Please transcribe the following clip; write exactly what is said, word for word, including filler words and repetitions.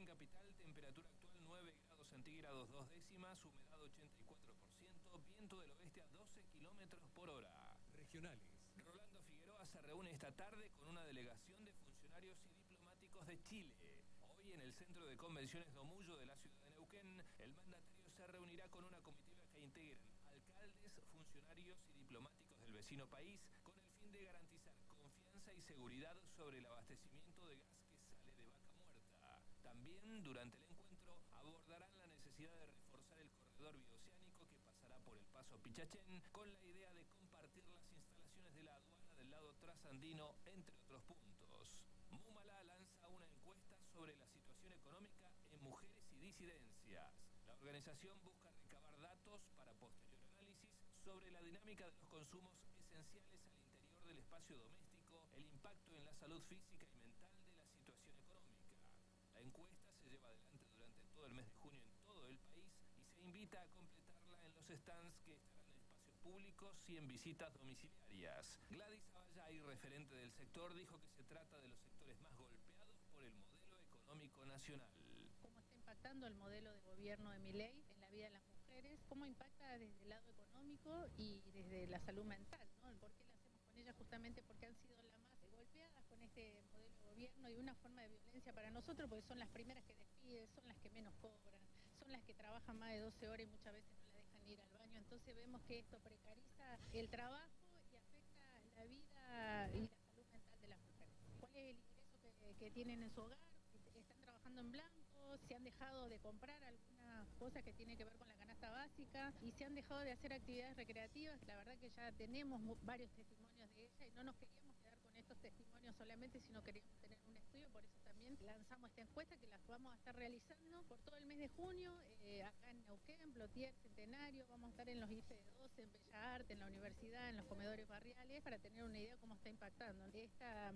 capital, temperatura actual nueve grados centígrados dos décimas, humedad ochenta y cuatro por ciento, viento del oeste a doce kilómetros por hora. Regionales. Rolando Figueroa se reúne esta tarde con una delegación de funcionarios y diplomáticos de Chile. Hoy en el Centro de Convenciones Domullo de la ciudad de Neuquén, el mandatario se reunirá con una comitiva que integran alcaldes, funcionarios y diplomáticos del vecino país con el fin de garantizar confianza y seguridad sobre el abastecimiento de gas que sale de Vaca Muerta. También durante el encuentro abordarán la necesidad de reforzar el corredor bioceánico que pasará por el paso Pichachén con la idea de compartir las instalaciones de la aduana del lado trasandino, entre otros puntos. Múmala lanza una encuesta sobre la situación económica en mujeres y disidencias. La organización busca recabar datos para posterior análisis sobre la dinámica de los consumos esenciales al interior del espacio doméstico, el impacto en la salud física y mental de la situación económica. La encuesta se lleva adelante durante todo el mes de junio en todo el país y se invita a completarla en los stands que estarán en espacios públicos y en visitas domiciliarias. Gladys Aballay, referente del sector, dijo que se trata de los sectores más golpeados por el modelo económico nacional. ¿Cómo está impactando el modelo de gobierno de Milei en la vida de las mujeres? ¿Cómo impacta desde el lado económico y desde la salud mental, ¿no? ¿Por qué lo hacemos con ellas? Justamente porque han sido las más golpeadas con este modelo de gobierno y una forma de violencia para nosotros, porque son las primeras que despiden, son las que menos cobran, son las que trabajan más de doce horas y muchas veces no la dejan ir al baño. Entonces vemos que esto precariza el trabajo y afecta la vida y la salud mental de las mujeres. ¿Cuál es el ingreso que, que tienen en su hogar? Están trabajando en blanco, se han dejado de comprar alguna cosa que tiene que ver con la canasta básica y se han dejado de hacer actividades recreativas. La verdad que ya tenemos varios testimonios de ella y no nos queríamos quedar con estos testimonios solamente, sino queríamos tener un estudio, por eso también lanzamos esta encuesta que las vamos a estar realizando por todo el mes de junio, eh, acá en Neuquén, Plotier, Centenario, vamos a estar en los I F E doce, en Bellas Artes, en la universidad, en los comedores barriales, para tener una idea de cómo está impactando esta